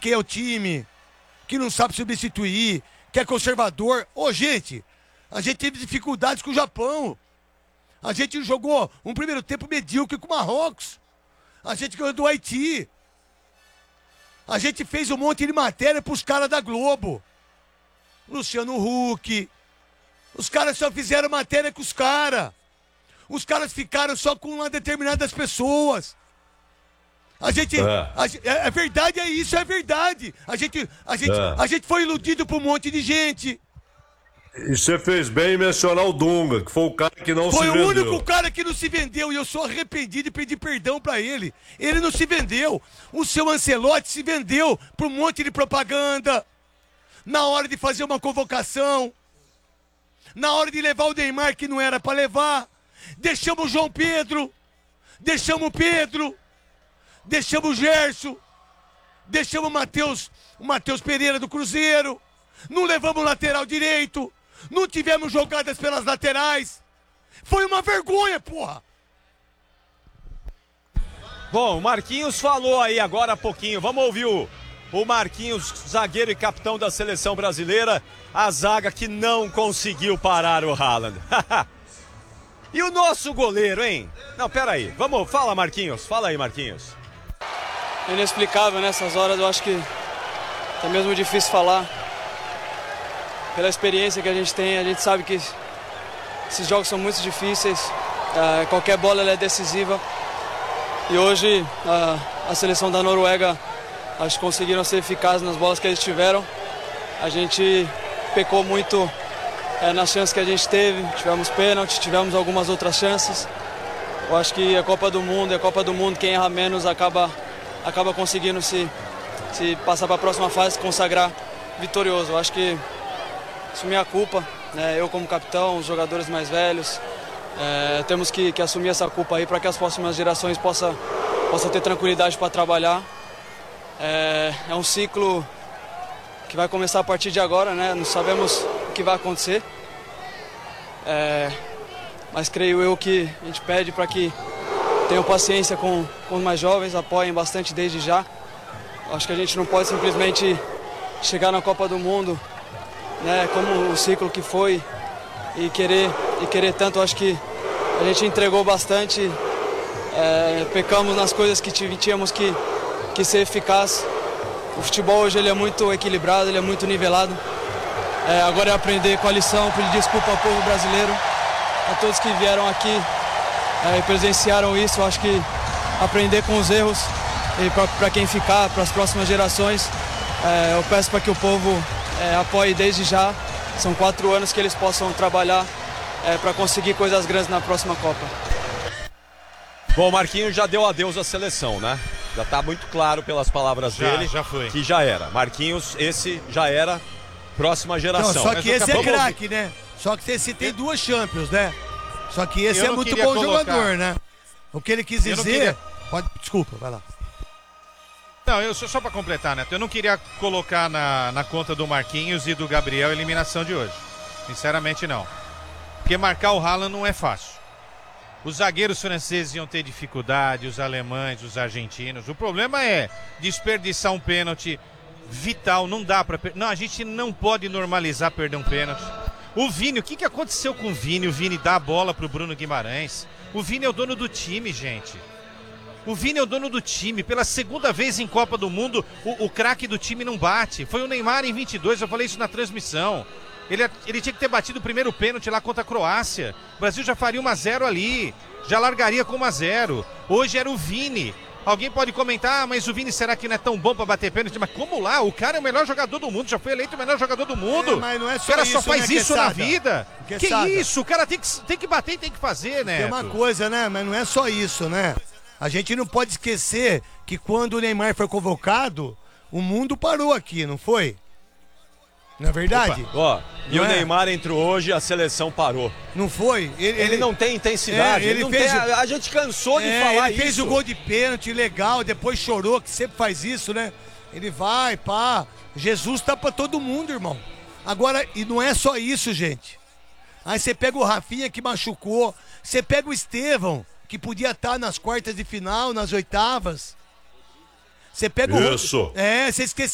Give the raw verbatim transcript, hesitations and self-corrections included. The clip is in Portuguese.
maqueia o time, que não sabe substituir, que é conservador. Ô, gente, a gente teve dificuldades com o Japão. A gente jogou um primeiro tempo medíocre com o Marrocos. A gente ganhou do Haiti. A gente fez um monte de matéria pros caras da Globo. Luciano Huck. Os caras só fizeram matéria com os caras. Os caras ficaram só com uma determinadas pessoas. A gente... É. A, é, é verdade, é isso, é verdade. A gente, a, gente, É. a gente foi iludido por um monte de gente. E você fez bem em mencionar o Dunga, que foi o cara que não Foi se o vendeu. único cara que não se vendeu e eu sou arrependido e pedi perdão pra ele. Ele não se vendeu. O seu Ancelotti se vendeu por um monte de propaganda. Na hora de fazer uma convocação. Na hora de levar o Neymar que não era pra levar. Deixamos o João Pedro. Deixamos o Pedro. Deixamos o Gerson. Deixamos o Matheus, o Matheus Pereira do Cruzeiro. Não levamos o lateral direito. Não tivemos jogadas pelas laterais. Foi uma vergonha, porra. Bom, o Marquinhos falou aí agora há pouquinho. Vamos ouvir o, o Marquinhos, zagueiro e capitão da seleção brasileira. A zaga que não conseguiu parar o Haaland. E o nosso goleiro, hein? Não, peraí. Vamos, fala, Marquinhos. Fala aí, Marquinhos. Inexplicável nessas horas, eu acho que é mesmo difícil falar. Pela experiência que a gente tem, a gente sabe que esses jogos são muito difíceis, uh, qualquer bola ela é decisiva. E hoje uh, a seleção da Noruega, acho que conseguiram ser eficazes nas bolas que eles tiveram. A gente pecou muito uh, nas chances que a gente teve, tivemos pênalti, tivemos algumas outras chances. Eu acho que a Copa do Mundo, é a Copa do Mundo, quem erra menos acaba, acaba conseguindo se, se passar para a próxima fase, se consagrar vitorioso. Eu acho que assumir a culpa, né? Eu como capitão, os jogadores mais velhos, é, temos que, que assumir essa culpa aí para que as próximas gerações possam possa ter tranquilidade para trabalhar. É, é um ciclo que vai começar a partir de agora, né? Não sabemos o que vai acontecer, é, mas creio eu que a gente pede para que tenham paciência com, com os mais jovens, apoiem bastante desde já. Acho que a gente não pode simplesmente chegar na Copa do Mundo, né, como o ciclo que foi e querer, e querer tanto. Acho que a gente entregou bastante, é, pecamos nas coisas que tínhamos que, que ser eficaz. O futebol hoje ele é muito equilibrado, ele é muito nivelado. É, agora é aprender com a lição, pedir desculpa ao povo brasileiro, a todos que vieram aqui é, e presenciaram isso. Acho que aprender com os erros e para quem ficar, para as próximas gerações, é, eu peço para que o povo É, apoie desde já. São quatro anos que eles possam trabalhar é, para conseguir coisas grandes na próxima Copa. Bom, o Marquinhos já deu adeus à seleção, né? Já tá muito claro pelas palavras Já, dele já foi. que já era. Marquinhos, esse já era próxima Não, geração. só que esse é Vamos craque, né? Só que esse tem duas Champions, né? Só que esse Eu é não muito queria bom colocar- jogador, né? O que ele quis Eu não dizer... queria- Pode... Desculpa, vai lá. Não, eu só, só para completar, Neto, eu não queria colocar na, na conta do Marquinhos e do Gabriel a eliminação de hoje. Sinceramente, não. Porque marcar o Haaland não é fácil. Os zagueiros franceses iam ter dificuldade, os alemães, os argentinos. O problema é desperdiçar um pênalti vital, não dá para... Não, a gente não pode normalizar perder um pênalti. O Vini, o que, que aconteceu com o Vini? O Vini dá a bola pro Bruno Guimarães. O Vini é o dono do time, gente. O Vini é o dono do time. Pela segunda vez em Copa do Mundo, o, o craque do time não bate. Foi o Neymar em vinte e dois, eu falei isso na transmissão. Ele, ele tinha que ter batido o primeiro pênalti lá contra a Croácia. O Brasil já faria um a zero ali. Já largaria com um a zero. Hoje era o Vini. Alguém pode comentar, ah, mas o Vini será que não é tão bom pra bater pênalti? Mas como lá? O cara é o melhor jogador do mundo. Já foi eleito o melhor jogador do mundo. É, mas não é só o cara isso, só faz né, isso na Quesada? vida. Quesada. Que isso? O cara tem que, tem que bater e tem que fazer, né? Tem uma coisa, né? Mas não é só isso, né? A gente não pode esquecer que quando o Neymar foi convocado, o mundo parou aqui, não foi? Não é verdade? Ó, e Não o é? Neymar entrou hoje, a seleção parou. Não foi? Ele, Ele não tem intensidade, É, ele ele não fez tem, o- a, a gente cansou de É, falar ele isso. fez o gol de pênalti legal, depois chorou, que sempre faz isso, né? Ele vai, pá. Jesus tá pra todo mundo, irmão. Agora, e não é só isso, gente. Aí você pega o Rafinha que machucou, você pega o Estevão, que podia estar nas quartas de final, nas oitavas. Você pega o... Isso. É, você esqueceu